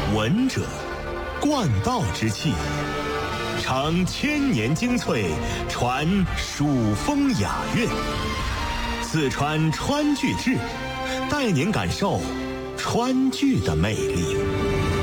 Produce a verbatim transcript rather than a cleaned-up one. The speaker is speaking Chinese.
闻者，贯道之气，承千年精粹，传蜀风雅韵。四川川剧志，带您感受川剧的魅力。